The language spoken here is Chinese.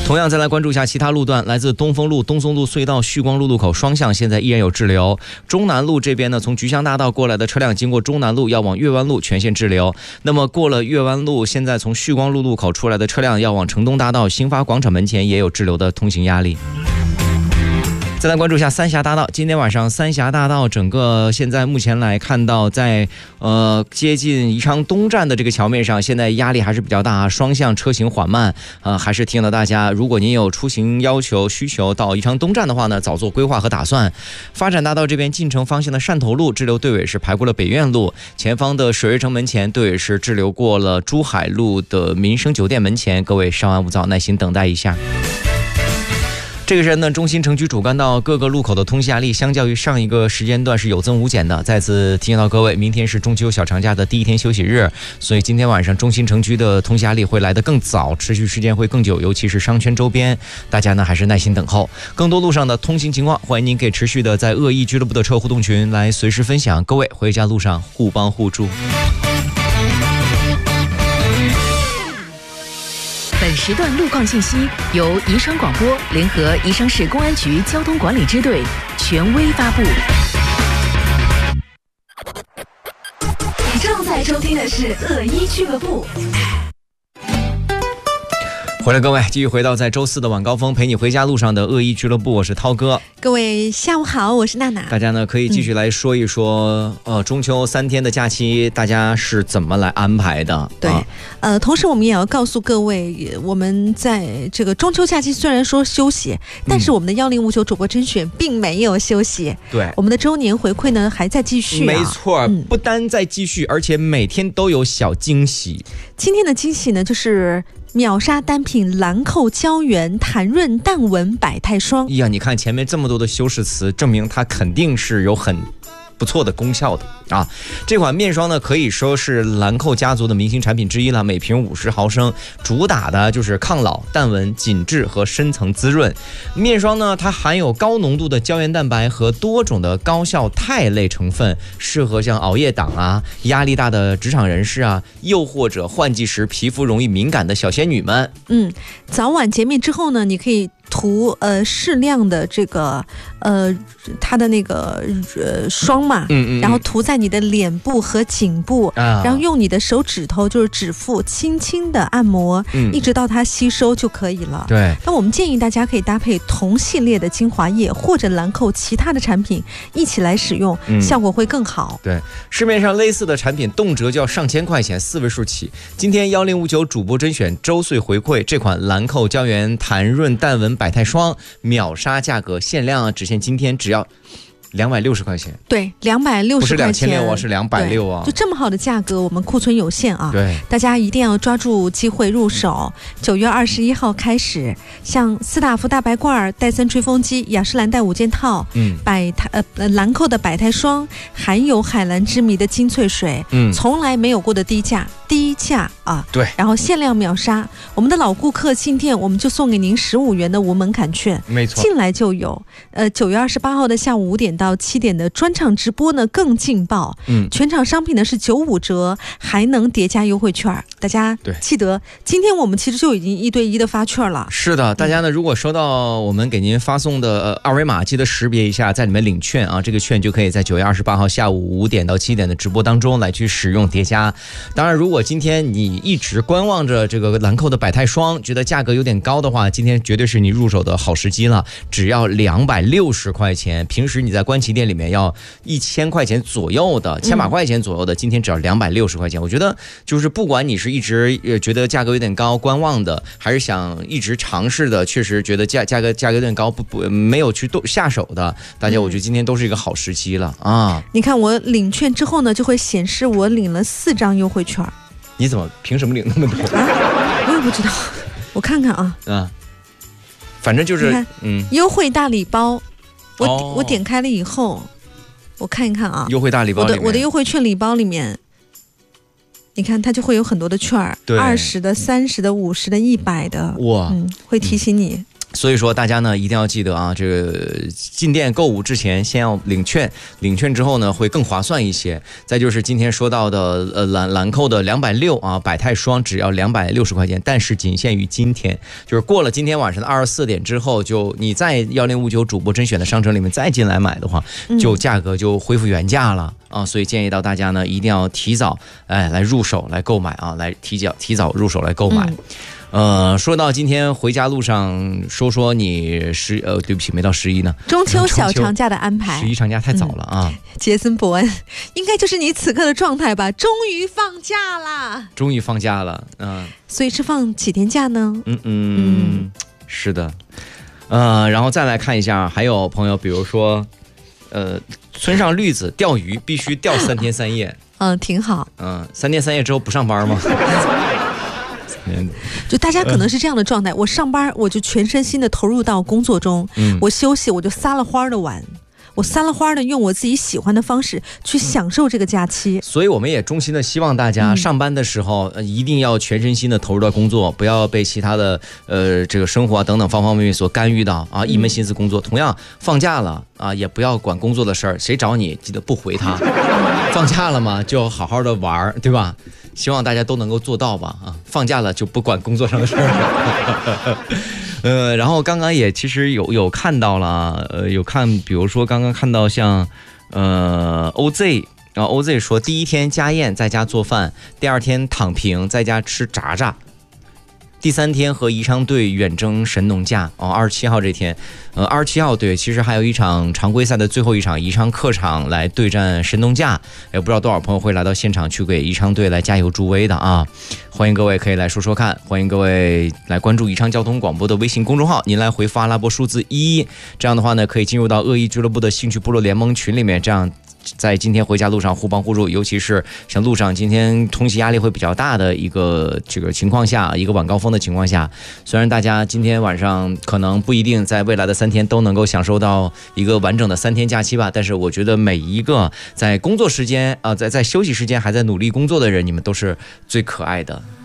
同样再来关注一下其他路段，来自东风路、东松路隧道、旭光路路口双向现在依然有滞留。中南路这边呢，从菊香大道过来的车辆经过中南路要往岳湾路全线滞留。那么过了岳湾路，现在从旭光路路口出来的车辆要往城东大道、兴发广场门前也有滞留的通行压力。再来关注一下三峡大道，今天晚上三峡大道整个现在目前来看到在接近宜昌东站的这个桥面上，现在压力还是比较大，双向车行缓慢。还是提醒到大家，如果您有出行要求需求到宜昌东站的话呢，早做规划和打算。发展大道这边进城方向的汕头路滞留队尾是排过了北苑路，前方的水瑞城门前队尾是滞留过了珠海路的民生酒店门前，各位稍安勿躁，耐心等待一下。这个人呢，中心城区主干道各个路口的通行压力相较于上一个时间段是有增无减的。再次提醒到各位，明天是中秋小长假的第一天休息日，所以今天晚上中心城区的通行压力会来得更早，持续时间会更久，尤其是商圈周边，大家呢还是耐心等候。更多路上的通行情况，欢迎您给持续的在恶意俱乐部的车互动群来随时分享。各位回家路上互帮互助。 本时段路况信息由宜昌广播联合宜昌市公安局交通管理支队权威发布。 你正在收听的是恶意俱乐部。 回来各位，继续回到在周四的晚高峰陪你回家路上的恶意俱乐部，我是涛哥。 各位下午好，我是娜娜。 大家呢可以继续来说一说，中秋3天的假期大家是怎么来安排的？ 对，同时我们也要告诉各位，我们在这个中秋假期虽然说休息，但是我们的1059主播甄选并没有休息。 对， 我们的周年回馈呢还在继续。 没错，不单在继续，而且每天都有小惊喜。 今天的惊喜呢，就是秒杀单品兰蔻胶原弹润淡纹百肽霜。 呀，你看前面这么多的修饰词，证明它肯定是有很不错的功效的啊！这款面霜呢，可以说是兰蔻家族的明星产品之一了。每瓶50毫升，主打的就是抗老、淡纹、紧致和深层滋润。面霜呢，它含有高浓度的胶原蛋白和多种的高效肽类成分，适合像熬夜党啊、压力大的职场人士啊，又或者换季时皮肤容易敏感的小仙女们。 早晚洁面之后呢，你可以涂适量的这个它的那个霜嘛，然后涂在你的脸部和颈部，然后用你的手指头就是指腹轻轻的按摩，一直到它吸收就可以了。 对， 那我们建议大家可以搭配同系列的精华液或者兰蔻其他的产品一起来使用，效果会更好。 对，市面上类似的产品动辄就要上千块钱，4位数起。今天1059主播甄选周岁回馈这款兰蔻胶原弹润淡纹百肽霜，秒杀价格，限量只限今天，只要260块钱。 对，260 不是块钱， 2600啊，是260啊。 就这么好的价格，我们库存有限啊。 对， 大家一定要抓住机会入手。9月21号开始，像斯塔夫大白罐、戴森吹风机、雅诗兰黛5件套，兰蔻的百肽霜，含有海蓝之谜的精粹水，从来没有过的低价啊。 对， 然后限量秒杀，我们的老顾客进店，我们就送给您15元的无门槛券， 没错， 进来就有。9月28号的下午5点到7点的专场直播呢更劲爆，全场商品呢是95折，还能叠加优惠券。大家记得，今天我们其实就已经1对1的发券了。 是的，大家呢如果收到我们给您发送的二维码，记得识别一下，在里面领券啊，这个券就可以在9月28号下午5点到7点的直播当中来去使用叠加。当然，如果今天你一直观望着这个兰蔻的百肽霜，觉得价格有点高的话，今天绝对是你入手的好时机了，只要260块钱。平时你在官旗店里面要1000块钱左右的，1000把块钱左右的，今天只要260块钱。我觉得就是不管你是一直觉得价格有点高观望的，还是想一直尝试的，确实觉得价格有点高没有去下手的，大家我觉得今天都是一个好时机了啊！ 你看我领券之后呢，就会显示我领了4张优惠券。 你怎么凭什么领那么多？ 我也不知道，我看看啊。 反正就是优惠大礼包，我点开了以后，我看一看啊， 优惠大礼包里面， 我的优惠券礼包里面，你看它就会有很多的券，20的、30的、50的、100的， 哇， 会提醒你。 所以说大家呢一定要记得啊，这个进店购物之前先要领券，领券之后呢会更划算一些。再就是今天说到的兰蔻的260啊，百泰霜只要260块钱，但是仅限于今天，就是过了今天晚上的24点之后，就你在1059主播甄选的商城里面再进来买的话，就价格就恢复原价了啊。所以建议到大家呢一定要提早来入手来购买啊，来提早入手来购买。说到今天回家路上，说你对不起，没到11呢。 中秋小长假的安排，11 长假太早了啊。 杰森·伯恩，应该就是你此刻的状态吧？终于放假啦！ 终于放假了， 所以是放几天假呢？ 是的，然后再来看一下，还有朋友，比如说，村上绿子钓鱼必须钓3天3夜， 挺好。 3天3夜之后不上班吗？ 就大家可能是这样的状态，我上班我就全身心的投入到工作中，我休息我就撒了欢的玩，我撒了欢的用我自己喜欢的方式去享受这个假期。 所以我们也衷心的希望大家上班的时候一定要全身心的投入到工作，不要被其他的这个生活等等方方面面所干预到啊，一门心思工作。同样放假了啊，也不要管工作的事儿，谁找你记得不回他。放假了嘛，就好好的玩，对吧？希望大家都能够做到吧啊！放假了就不管工作上的事儿了。然后刚刚也其实有看到了，比如说刚刚看到像OZ， 然后 OZ 说第一天家宴在家做饭，第2天躺平在家吃炸炸。第3天和宜昌队远征神农架27号这天，27号对，其实还有一场常规赛的最后一场，宜昌客场来对战神农架，也不知道多少朋友会来到现场去给宜昌队来加油助威的啊！欢迎各位可以来说说看，欢迎各位来关注宜昌交通广播的微信公众号，您来回复阿拉伯数字1，这样的话呢，可以进入到恶意俱乐部的兴趣部落联盟群里面，这样在今天回家路上互帮互助，尤其是像路上今天通勤压力会比较大的一个这个情况下，一个晚高峰的情况下，虽然大家今天晚上可能不一定在未来的3天都能够享受到一个完整的3天假期吧，但是我觉得每一个在工作时间在休息时间还在努力工作的人，你们都是最可爱的。